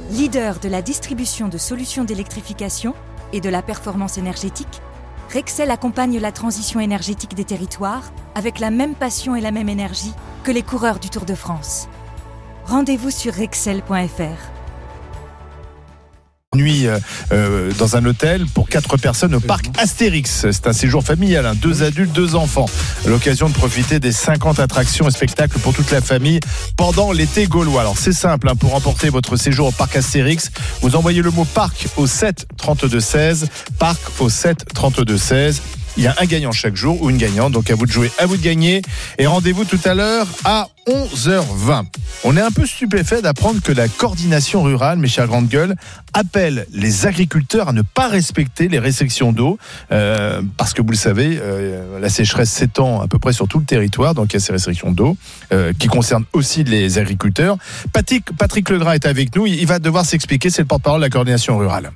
Leader de la distribution de solutions d'électrification et de la performance énergétique, Rexel accompagne la transition énergétique des territoires avec la même passion et la même énergie que les coureurs du Tour de France. Rendez-vous sur rexel.fr. Nuit dans un hôtel pour 4 personnes au parc Astérix. C'est un séjour familial, 2 adultes, 2 enfants. L'occasion de profiter des 50 attractions et spectacles pour toute la famille pendant l'été gaulois. Alors c'est simple, pour remporter votre séjour au parc Astérix, vous envoyez le mot parc au 7 32 16, parc au 7 32 16. Il y a un gagnant chaque jour ou une gagnante, donc à vous de jouer, à vous de gagner. Et rendez-vous tout à l'heure à 11h20. On est un peu stupéfait d'apprendre que la coordination rurale, mes chers grandes gueules, appelle les agriculteurs à ne pas respecter les restrictions d'eau, parce que vous le savez, la sécheresse s'étend à peu près sur tout le territoire, donc il y a ces restrictions d'eau qui concernent aussi les agriculteurs. Patrick Legras est avec nous, il va devoir s'expliquer, c'est le porte-parole de la coordination rurale.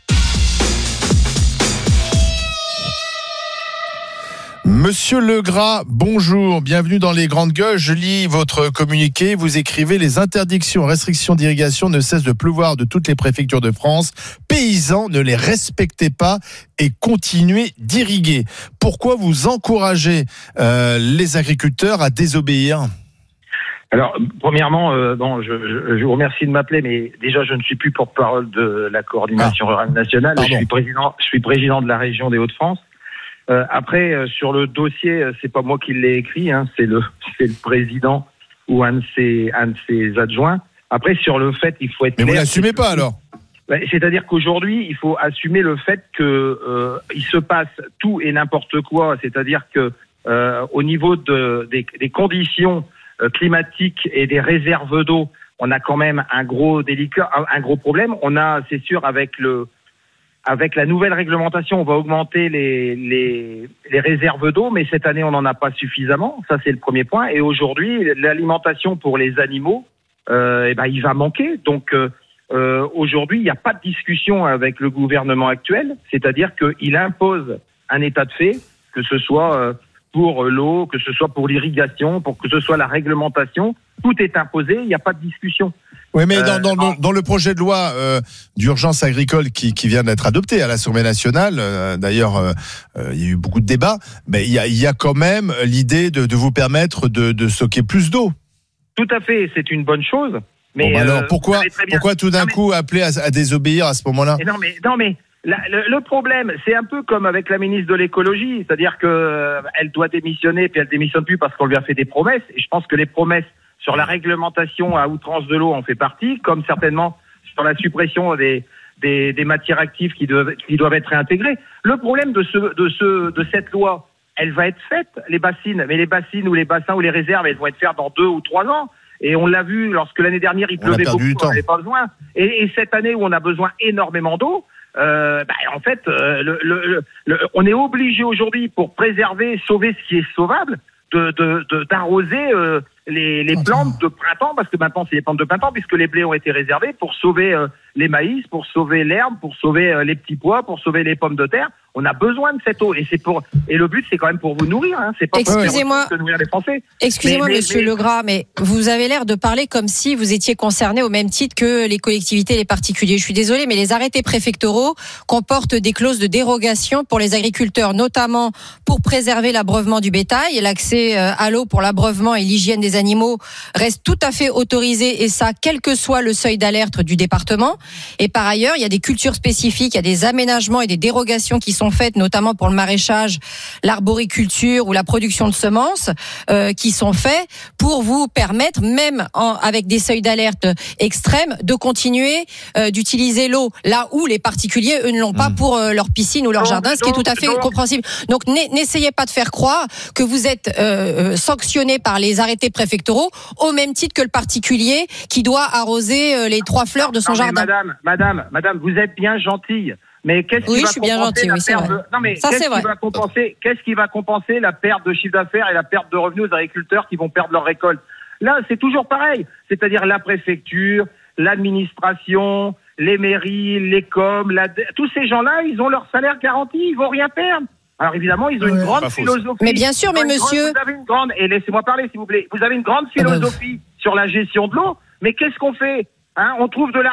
Monsieur Legras, bonjour, bienvenue dans les Grandes Gueules. Je lis votre communiqué, vous écrivez « Les interdictions, restrictions d'irrigation ne cessent de pleuvoir de toutes les préfectures de France. Paysans, ne les respectez pas et continuez d'irriguer. » Pourquoi vous encouragez les agriculteurs à désobéir ? Alors, premièrement, je vous remercie de m'appeler, mais déjà, je ne suis plus porte-parole de la coordination rurale nationale. Je suis président de la région des Hauts-de-France. Après, sur le dossier, c'est pas moi qui l'ai écrit, c'est le président ou un de ses adjoints. Après, sur le fait, il faut être clair. Mais vous l'assumez pas alors ? C'est-à-dire qu'aujourd'hui, il faut assumer le fait que il se passe tout et n'importe quoi. C'est-à-dire que au niveau des conditions climatiques et des réserves d'eau, on a quand même un gros problème. On a, c'est sûr, avec la nouvelle réglementation, on va augmenter les réserves d'eau, mais cette année, on n'en a pas suffisamment. Ça, c'est le premier point. Et aujourd'hui, l'alimentation pour les animaux, il va manquer. Donc, aujourd'hui, il n'y a pas de discussion avec le gouvernement actuel. C'est-à-dire qu'il impose un état de fait, que ce soit pour l'eau, que ce soit pour l'irrigation, que ce soit la réglementation. Tout est imposé, il n'y a pas de discussion. Oui, mais dans le projet de loi d'urgence agricole qui vient d'être adopté à l'Assemblée nationale, d'ailleurs, il y a eu beaucoup de débats, mais il y a quand même l'idée de vous permettre de stocker plus d'eau. Tout à fait, c'est une bonne chose. Mais alors, pourquoi tout d'un coup appeler à désobéir à ce moment-là ? Non, mais le problème, c'est un peu comme avec la ministre de l'écologie, c'est-à-dire qu'elle doit démissionner, puis elle démissionne plus parce qu'on lui a fait des promesses. Et je pense que les promesses sur la réglementation à outrance de l'eau en fait partie, comme certainement sur la suppression des matières actives qui doivent être réintégrées. Le problème de cette loi, elle va être faite, les bassines ou les bassins ou les réserves, elles vont être faites dans 2 ou 3 ans. Et on l'a vu lorsque l'année dernière il pleuvait beaucoup, on n'avait pas besoin. Et cette année où on a besoin énormément d'eau, en fait, on est obligé aujourd'hui pour sauver ce qui est sauvable, d'arroser les plantes de printemps, parce que maintenant c'est les plantes de printemps, puisque les blés ont été réservés pour sauver les maïs, pour sauver l'herbe, pour sauver les petits pois, pour sauver les pommes de terre. On a besoin de cette eau, et le but c'est quand même pour vous nourrir, c'est pas pour nourrir les Français. Excusez-moi, Monsieur Legras, mais vous avez l'air de parler comme si vous étiez concerné au même titre que les collectivités et les particuliers. Je suis désolée, mais les arrêtés préfectoraux comportent des clauses de dérogation pour les agriculteurs, notamment pour préserver l'abreuvement du bétail. L'accès à l'eau pour l'abreuvement et l'hygiène des animaux reste tout à fait autorisé, et ça, quel que soit le seuil d'alerte du département. Et par ailleurs, il y a des cultures spécifiques, il y a des aménagements et des dérogations qui sont faites, notamment pour le maraîchage, l'arboriculture ou la production de semences, qui sont faits pour vous permettre, même avec des seuils d'alerte extrêmes, de continuer d'utiliser l'eau là où les particuliers, eux, ne l'ont pas pour leur piscine ou leur jardin, ce qui est tout à fait compréhensible. Donc n'essayez pas de faire croire que vous êtes sanctionné par les arrêtés préfectoraux au même titre que le particulier qui doit arroser les 3 fleurs de son jardin. Madame, vous êtes bien gentille. Mais qu'est-ce qui va compenser la perte de chiffre d'affaires et la perte de revenus aux agriculteurs qui vont perdre leur récolte ? Là, c'est toujours pareil. C'est-à-dire la préfecture, l'administration, les mairies, les coms, tous ces gens-là, ils ont leur salaire garanti, ils vont rien perdre. Alors évidemment, ils ont une grande philosophie. Mais bien sûr, mais monsieur... Et laissez-moi parler, s'il vous plaît. Vous avez une grande philosophie sur la gestion de l'eau, mais qu'est-ce qu'on fait ? On trouve de